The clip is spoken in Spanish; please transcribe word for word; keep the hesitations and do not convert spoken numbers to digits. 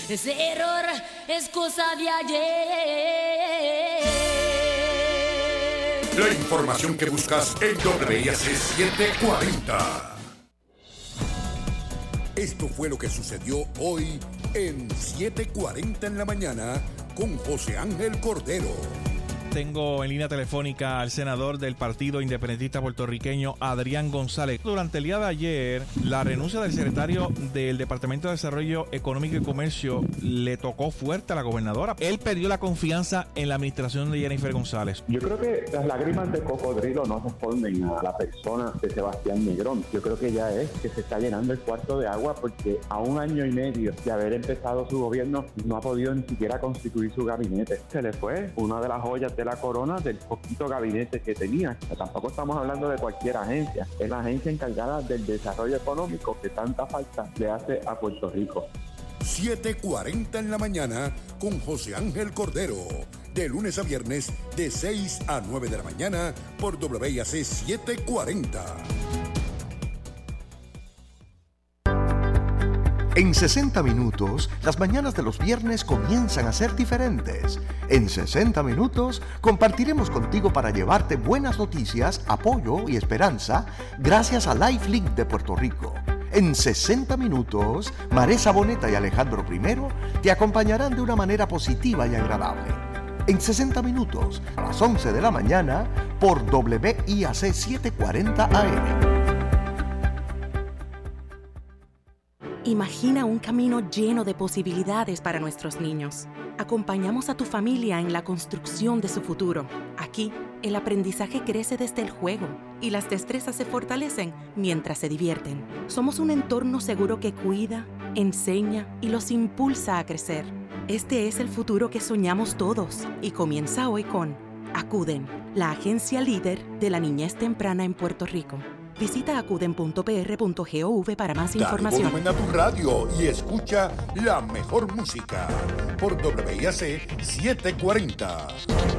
ese error es cosa de ayer. La información que buscas en W I A C setecientos cuarenta. Esto fue lo que sucedió hoy en setecientos cuarenta en la mañana con José Ángel Cordero. Tengo en línea telefónica al senador del Partido Independentista Puertorriqueño, Adrián González. Durante el día de ayer, la renuncia del secretario del Departamento de Desarrollo Económico y Comercio le tocó fuerte a la gobernadora. Él perdió la confianza en la administración de Jennifer González. Yo creo que las lágrimas de cocodrilo no responden a la persona de Sebastián Negrón. Yo creo que ya es que se está llenando el cuarto de agua porque a un año y medio de haber empezado su gobierno no ha podido ni siquiera constituir su gabinete. Se le fue una de las joyas de la corona del poquito gabinete que tenía. Tampoco estamos hablando de cualquier agencia, es la agencia encargada del desarrollo económico que tanta falta le hace a Puerto Rico. setecientos cuarenta en la mañana con José Ángel Cordero, de lunes a viernes de seis a nueve de la mañana por W I A C setecientos cuarenta. En sesenta minutos, las mañanas de los viernes comienzan a ser diferentes. En sesenta minutos, compartiremos contigo para llevarte buenas noticias, apoyo y esperanza gracias a LifeLink de Puerto Rico. En sesenta minutos, Maresa Boneta y Alejandro Primero te acompañarán de una manera positiva y agradable. En sesenta minutos, a las once de la mañana, por W I A C setecientos cuarenta A M. Imagina un camino lleno de posibilidades para nuestros niños. Acompañamos a tu familia en la construcción de su futuro. Aquí, el aprendizaje crece desde el juego y las destrezas se fortalecen mientras se divierten. Somos un entorno seguro que cuida, enseña y los impulsa a crecer. Este es el futuro que soñamos todos y comienza hoy con Acuden, la agencia líder de la niñez temprana en Puerto Rico. Visita acuden punto p r punto gov para más información. Dale volumen a tu radio y escucha la mejor música por W I A C setecientos cuarenta.